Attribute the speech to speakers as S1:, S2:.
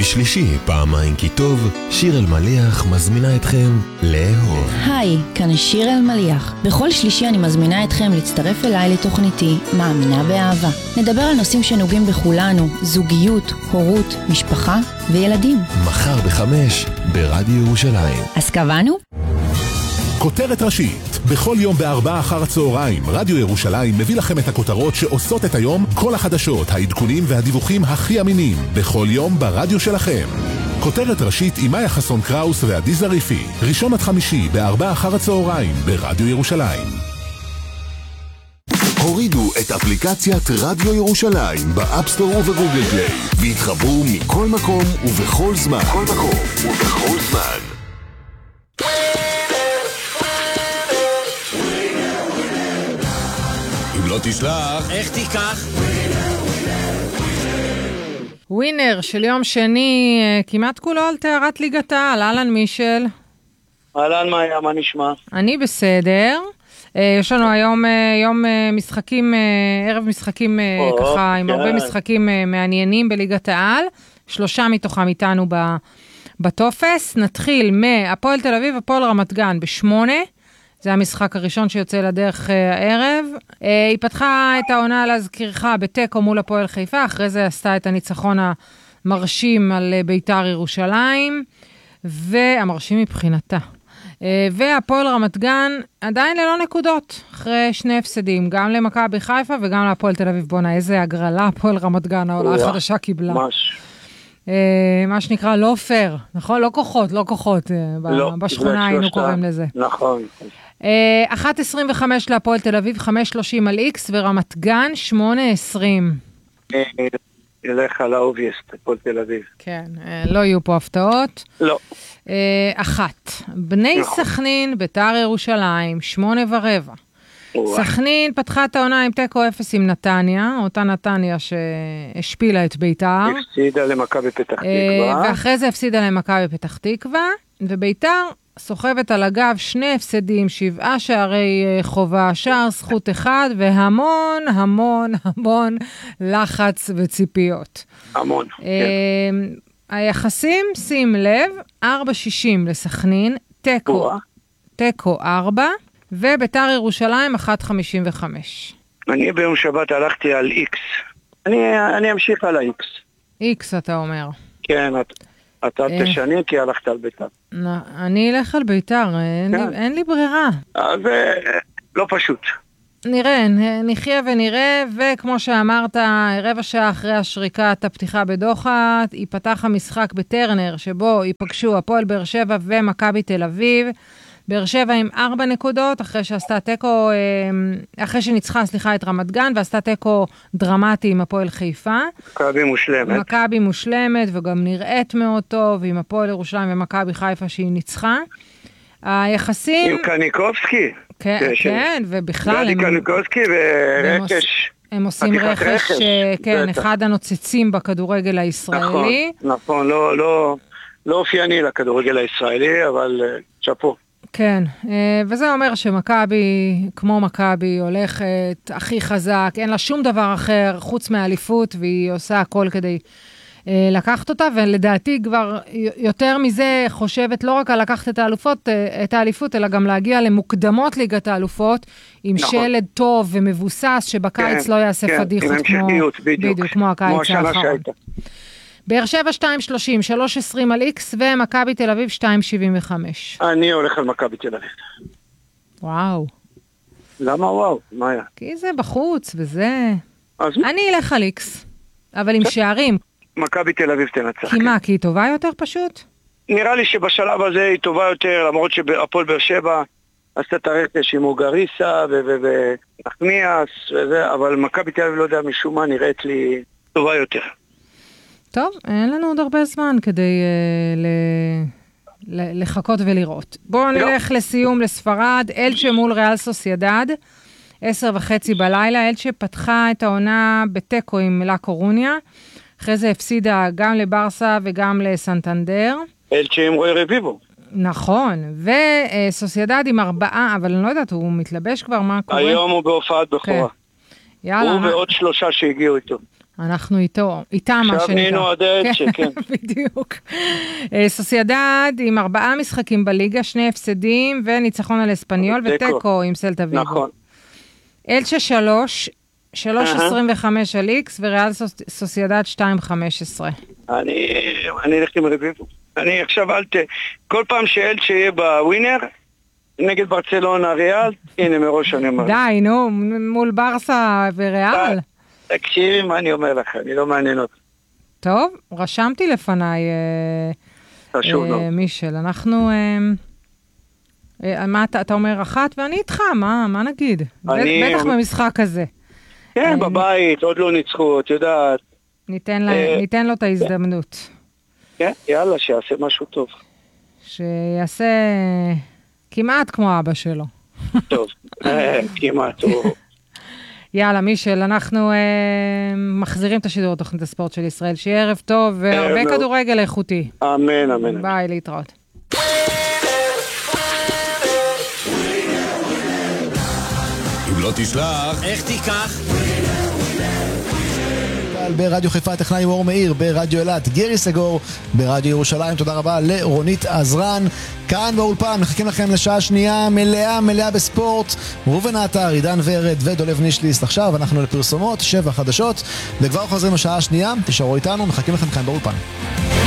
S1: בשלישי, פעמיים כי טוב, שיר אלמליח מזמינה אתכם לאהוב.
S2: היי, כאן שיר אלמליח. בכל שלישי אני מזמינה אתכם להצטרף אליי לתוכניתי מאמינה באהבה. נדבר על נושאים שנוגעים בכולנו, זוגיות, הורות, משפחה וילדים.
S1: מחר ב5 ברדיו ירושלים.
S2: אז קבענו?
S3: כותרת ראשית, בכל יום ב4 אחר הצהריים, רדיו ירושלים מביא לכם את הכותרות שעושות את היום, כל החדשות, העדכונים והדיווחים הכי אמינים, בכל יום ברדיו שלכם. כותרת ראשית עם מאיה חסון קראוס ועדי זריפי, ראשון עד חמישי ב4 אחר הצהריים ברדיו ירושלים.
S1: הורידו את אפליקציית רדיו ירושלים באפסטור ובגוגל פליי, והתחברו מכל מקום ובכל זמן. לא תשלח,
S4: איך תיקח?
S5: ווינר של יום שני, כמעט כולו על תארת ליגת העל. אהלן מישל.
S6: אהלן מאיה, מה נשמע?
S5: אני בסדר. יש לנו היום יום משחקים, ערב משחקים ככה, עם הרבה משחקים מעניינים בליגת העל. 3 מתוכם איתנו בטופס. נתחיל מהפועל תל אביב, הפועל רמת גן ב8. זה המשחק הראשון שיוצא לדרך הערב. היא פתחה את העונה להזכירך בתיקו מול הפועל חיפה, אחרי זה עשתה את הניצחון המרשים על ביתר ירושלים, והמרשים מבחינתה. והפועל רמת גן עדיין ללא נקודות, אחרי 2 הפסדים, גם למכבי חיפה וגם להפועל תל אביב. בונה, איזה הגרלה הפועל רמת גן, העולה החדשה קיבלה. מה שנקרא לא פייר, נכון? לא כוחות, בשכונה היינו קוראים לזה.
S6: נכון.
S5: 1.25 להפועל תל אביב, 5.30 על איקס, ורמת גן 8.20.
S6: ילך על האובייסט, הפועל תל אביב.
S5: כן, לא יהיו פה הפתעות.
S6: לא.
S5: 1. בני סכנין, ביתר ירושלים, 8:15. סכנין פתחה את העונה עם תיקו 0 עם נתניה, אותה נתניה שהשפילה את ביתר.
S6: הפסידה למכבי פתח תקווה.
S5: ואחרי זה הפסידה למכבי פתח תקווה, וביתר סוחבת על הגב 2 הפסדים, 7 שערי חובה, שער זכות 1, והמון המון המון לחץ וציפיות.
S6: המון, כן.
S5: היחסים, שים לב, 4.60 לסכנין, תיקו 4, וביתר ירושלים 1.55.
S6: אני ביום שבת הלכתי על איקס. אני אמשיך על האיקס.
S5: איקס אתה אומר.
S6: כן, אתה תשני כי הלכת על ביתר.
S5: אני אלך על ביתר, אין לי ברירה.
S6: זה לא פשוט.
S5: נראה, נחיה ונראה, וכמו שאמרת, רבע שעה אחרי השריקת הפתיחה בדוחה, ייפתח המשחק בטרנר, שבו ייפגשו הפועל באר שבע ומכבי תל אביב. באר שבע עם 4 נקודות, אחרי שעשתה תיקו, אחרי שניצחה, את רמת גן, ועשתה תיקו דרמטי עם הפועל חיפה. מכבי מושלמת, וגם נראית מאוד טוב, עם הפועל ירושלים ומכבי חיפה שהיא ניצחה. היחסים...
S6: עם קניקובסקי.
S5: כן, ובכלל...
S6: גדי קניקובסקי ורכש.
S5: הם עושים רכש, כן, אחד הנוצצים בכדורגל הישראלי.
S6: נכון, לא אופייני לכדורגל הישראלי, אבל צ'פו.
S5: כן, וזה אומר שמכבי, כמו מכבי, הולכת הכי חזק, אין לה שום דבר אחר חוץ מהאליפות, והיא עושה הכל כדי לקחת אותה, ולדעתי כבר יותר מזה חושבת לא רק על לקחת את האליפות, אלא גם להגיע למוקדמות ליגת האלופות, עם שלד טוב ומבוסס, שבקיץ לא יעשה פדיחות כמו הקיץ האחרון. באר שבע 2.30, 3.20 על איקס, ומכבי תל אביב 2.75.
S6: אני הולך על מכבי תל אביב.
S5: וואו.
S6: למה וואו? מה היה?
S5: כי זה בחוץ וזה... אני אלך על איקס, אבל עם שערים.
S6: מכבי תל אביב תנצח.
S5: כי מה? כי היא טובה יותר פשוט?
S6: נראה לי שבשלב הזה היא טובה יותר, למרות שהפועל באר שבע עשתה את הרכש עם אוגריסה ונחמיאס וזה, אבל מכבי תל אביב לא יודע משום מה נראית לי טובה יותר.
S5: טוב, אין לנו עוד הרבה זמן כדי לחכות ולראות. בואו נלך לסיום לספרד, אלצ'ה מול ריאל סוסיידד, 10:30 בלילה, אלצ'ה פתחה את העונה בתיקו עם לה קורוניה, אחרי זה הפסידה גם לברסה וגם לסנטנדר.
S6: אלצ'ה עם רוי רביבו.
S5: נכון, וסוסיידד עם 4, אבל אני לא יודעת, הוא מתלבש כבר, מה קורה?
S6: היום הוא בהופעת בכורה.
S5: יאללה.
S6: הוא ועוד 3 שהגיעו איתו.
S5: אנחנו איתה מה שנקרא.
S6: עכשיו נהיינו עד שכן.
S5: בדיוק. סוסיידד עם 4 משחקים בליגה, 2 הפסדים וניצחון על אספניול וטקו עם סלטה ויגו.
S6: נכון.
S5: אלצ'ה 3.25 על איקס וריאל סוסיידד 2.15.
S6: אני אלך עם רביבו. אני עכשיו כל פעם שאלצ'ה יהיה בווינר, נגד ברצלונה ריאל, הנה מראש אני אומר.
S5: די, נו, מול ברסה וריאל.
S6: תקשיבי מה אני אומר לך, אני לא מעניין אותי.
S5: טוב, רשמתי לפניי, מישל, אנחנו, מה אתה אומר 1 ואני איתך, מה נגיד? בטח במשחק הזה.
S6: כן, בבית, עוד לא ניצחו, את יודעת.
S5: ניתן לו את ההזדמנות.
S6: כן, יאללה, שיעשה משהו טוב.
S5: שיעשה כמעט כמו אבא שלו.
S6: טוב, כמעט.
S5: יאללה, מישל, אנחנו מחזירים את השידור תוכנית הספורט של ישראל. שיהיה ערב טוב והרבה כדורגל איכותי.
S6: אמן, אמן.
S5: ביי, להתראות.
S3: אם לא תשלח,
S4: איך תיקח?
S7: ברדיו חיפה טכנאי אור מאיר, ברדיו אילת גירי סגור, ברדיו ירושלים. תודה רבה לרונית עזרן. כאן באולפן מחכים לכם לשעה שנייה מלאה בספורט. ראובן עטר, עידן ורד ודולב נישליסט. עכשיו אנחנו לפרסומות 7 חדשות וכבר חוזרים לשעה השנייה. תשארו איתנו, מחכים לכם כאן באולפן.